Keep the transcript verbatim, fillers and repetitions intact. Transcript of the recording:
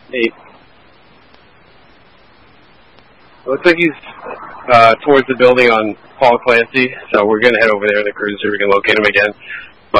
Eight. It looks like he's uh, towards the building on Paul Clancy, so we're going to head over there in the cruiser. We can locate him again.